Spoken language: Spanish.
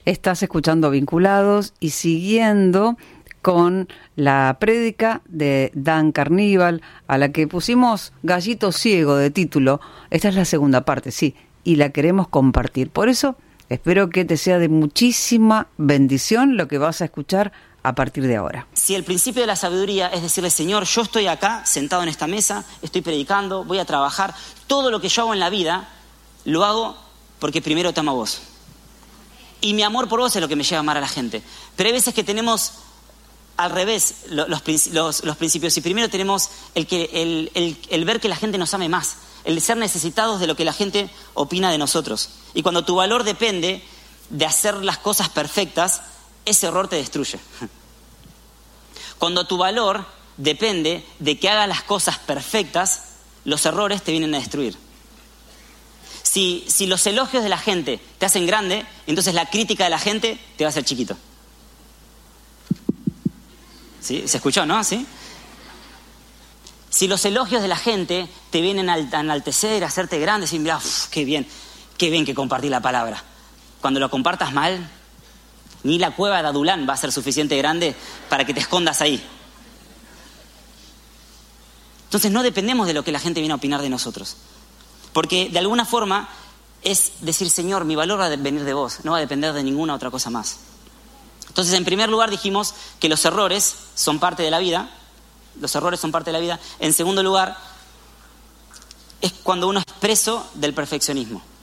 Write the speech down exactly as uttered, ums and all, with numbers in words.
Estás escuchando Vinculados y siguiendo con la prédica de Dan Carníbal, a la que pusimos Gallito Ciego de título. Esta es la segunda parte, sí, y la queremos compartir. Por eso espero que te sea de muchísima bendición lo que vas a escuchar a partir de ahora. Si el principio de la sabiduría es decirle, Señor, yo estoy acá, sentado en esta mesa, estoy predicando, voy a trabajar, todo lo que yo hago en la vida, lo hago porque primero te amo a vos. Y mi amor por vos es lo que me lleva a amar a la gente. Pero hay veces que tenemos al revés los, los, los principios. Y primero tenemos el, que, el, el, el ver que la gente nos ame más. El ser necesitados de lo que la gente opina de nosotros. Y cuando tu valor depende de hacer las cosas perfectas, ese error te destruye. Cuando tu valor depende de que hagas las cosas perfectas, los errores te vienen a destruir. Si, si los elogios de la gente te hacen grande, entonces la crítica de la gente te va a hacer chiquito. ¿Sí? ¿Se escuchó, no? ¿Sí? Si los elogios de la gente te vienen a enaltecer, a hacerte grande, decir, mira, uf, qué bien, qué bien que compartí la palabra. Cuando lo compartas mal, ni la cueva de Adulán va a ser suficiente grande para que te escondas ahí. Entonces no dependemos de lo que la gente viene a opinar de nosotros. Porque de alguna forma es decir, Señor, mi valor va a venir de vos, no va a depender de ninguna otra cosa más. Entonces, en primer lugar dijimos que los errores son parte de la vida. Los errores son parte de la vida. En segundo lugar, es cuando uno es preso del perfeccionismo.